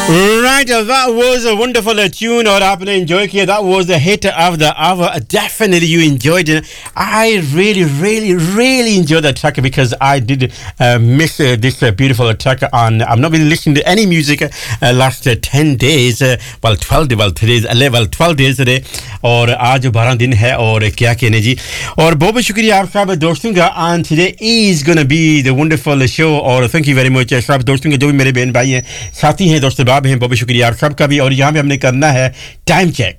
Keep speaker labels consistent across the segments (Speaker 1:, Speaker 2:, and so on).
Speaker 1: Right, that was a wonderful tune और आपने enjoy किया. That was the hit of the hour. Definitely you enjoyed it. I really enjoyed that track because I did miss this beautiful track on. I've not been listening to any music last 10 days. 12 days today. और आज 12 दिन है और क्या कहने जी. और बहुत शुक्रिया आप सब दोस्तों का. And today is going to be the wonderful show. और thank you very much सब दोस्तों के जो भी मेरे बहन भाई हैं साथी हैं दोस्त बाब हैं बहुत शुक्रिया आप सबका भी. और यहाँ पे हमने करना है time check.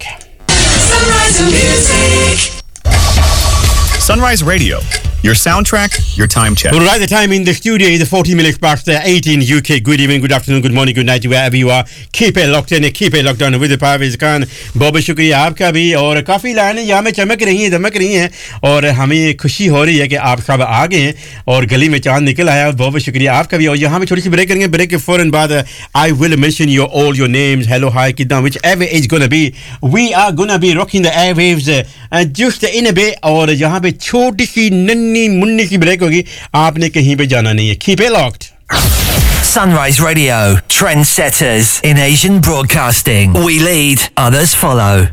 Speaker 2: Sunrise Radio, your soundtrack, your time check.
Speaker 1: Right, the time in the studio is 40 minutes past 8 in UK. Good evening, good afternoon, good morning, good night, wherever you are. Keep it locked in, keep it locked on with the Parvez Khan. बहुत शुक्रिया आपका भी. और काफ़ी लाइनें यहाँ में चमक रही हैं दमक रही हैं और हमें खुशी हो रही है कि आप सब आ गए हैं और गली में चांद निकल आया. बहुत शुक्रिया आपका भी. और यहाँ में छोटी सी ब्रेक करेंगे. ब्रेक के फ़ौरन बाद I will mention all your names. Hello, hi, कितना whichever is gonna be. We are gonna be rocking the airwaves just in a bit. और यहाँ पे छोटी सी नन्ही मुन्नी सी ब्रेक होगी. आपने कहीं पे जाना नहीं है. Keep it locked.
Speaker 3: Sunrise Radio, trendsetters in Asian broadcasting. We lead, others follow.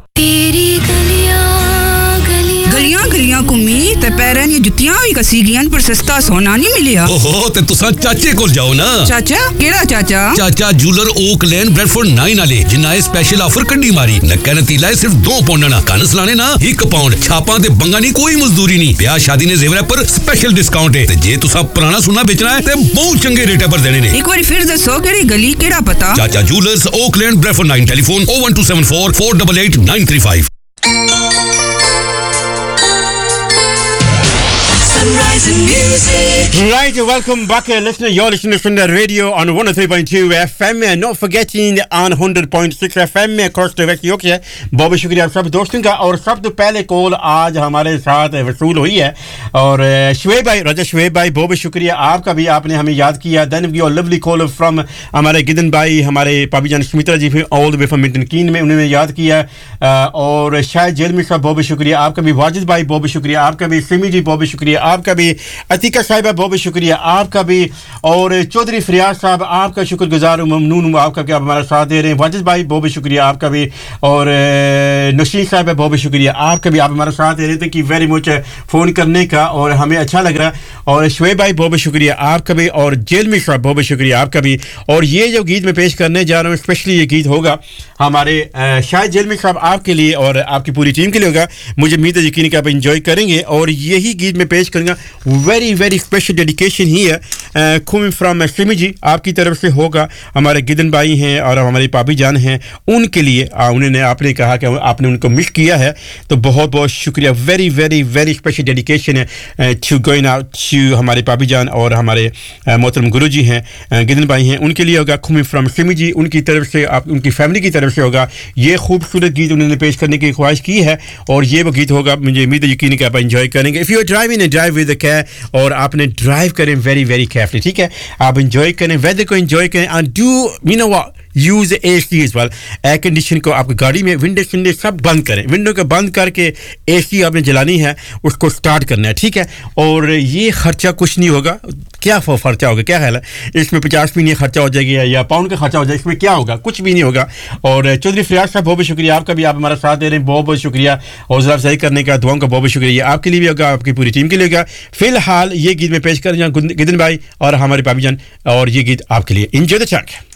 Speaker 4: गलियां गलियां घुम्मी ते पैरां दी जुत्तियां भी कसी गईयां पर सस्ता सोना नहीं मिलिया.
Speaker 5: ओहो ते तुसा चाचे कोल जाओ ना.
Speaker 4: चाचा केड़ा चाचा?
Speaker 5: चाचा जूलर ओक लेन ब्रेडफोर्ड 9 वाले जिन्ना स्पेशल ऑफर कड्डी मारी. नक्का नतीला है सिर्फ 2 पाउंड ना. कानस लाने ना 1 पाउंड. छापां ते बंगा नहीं कोई मजदूरी नहीं. ब्याह शादी ने जेवर पर स्पेशल डिस्काउंट है. ते जे तुसा पुराना सोना बेचना है ते बहुत चंगे रेट पर देने ने.
Speaker 4: एक बार फिर दसो केड़ी गली केड़ा पता?
Speaker 5: चाचा jewellers okay lane Bradford 9 telephone 01274 488 935.
Speaker 1: Right, welcome back, listener. You're listening to the radio on 103.2 FM. Not forgetting on 100.6 FM across the West Yorkshire. बहुत शुक्रिया आप सब दोस्तों का. और सब तो पहले कॉल आज हमारे साथ वसूल हुई है और शुएब भाई राजा शुएब भाई बहुत शुक्रिया आपका भी. आपने हमें याद किया. Then we lovely call from हमारे गिदन भाई हमारे पापी जान सुमित्रा जी all the way from Milton कीन में उन्होंने याद किया. और शायद जेल में साहब बहुत शुक्रिया आपका भी. वाजिद भाई बहुत शुक्रिया आपका भी. सिमी जी बहुत शुक्रिया आपका भी. अतीका साहिबा बहुत शुक्रिया आपका भी. और चौधरी फरियाद साहब आपका शुक्रगुजार हूं ममनून हूं आपका कि आप हमारा साथ दे रहे हैं. वाजिद भाई बहुत शुक्रिया आपका भी. और नशीर साहब बहुत शुक्रिया आपका भी. आप हमारा साथ दे रहे थे कि वेरी मच फ़ोन करने का और हमें अच्छा लग रहा. और शुएब भाई बहुत शुक्रिया आपका भी. और जेलमी साहब बहुत शुक्रिया आपका भी. और ये जो गीत मैं पेश करने जा रहा हूँ स्पेशली ये गीत होगा हमारे शायद जेलमी साहब आपके लिए और आपकी पूरी टीम के लिए होगा. मुझे उम्मीद है यकीन कि आप एंजॉय करेंगे. और यही गीत मैं पेश करूँगा. very special dedication here coming from Simi जी आपकी तरफ से होगा. हमारे गिदन भाई हैं और हमारी पापी जान हैं उनके लिए. उन्होंने आपने कहा कि आपने उनको मिस किया है तो बहुत बहुत शुक्रिया. very special dedication to going out to हमारे पापी जान और हमारे मोहतरम गुरु जी हैं गिदन भाई हैं उनके लिए होगा. coming from सिमी जी उनकी तरफ से आप उनकी फैमिली की तरफ से होगा. ये खूबसूरत गीत उन्होंने पेश करने की ख्वाहिश की है और ये वो गीत होगा. मुझे उम्मीद है यकीन कि आप एंजॉय करेंगे. If you are driving and drive with the care और आपने ड्राइव करें वेरी केयरफुली. ठीक है आप एंजॉय करें वेदर को एंजॉय करें. And do you know what use AC as well. Air condition को आप गाड़ी में विंडो शिंडे सब बंद करें. विंडो को बंद करके एसी आपने जलानी है उसको स्टार्ट करना है. ठीक है और ये खर्चा कुछ नहीं होगा. क्या खर्चा होगा क्या ख्याल है इसमें 50 भी नहीं खर्चा हो जाएगा या पाउंड का खर्चा हो जाएगा. इसमें क्या होगा कुछ भी नहीं होगा. और चौधरी फरियाद साहब बहुत शुक्रिया आपका भी. आप हमारा साथ दे रहे हैं बहुत शुक्रिया. हौसला अफजाई करने का दुआओं का बहुत शुक्रिया. आपके लिए भी होगा आपकी पूरी टीम के लिए होगा. फिलहाल ये गीत में पेश कर गिदन भाई और हमारे पापी जान और ये गीत आपके लिए. Enjoy the track.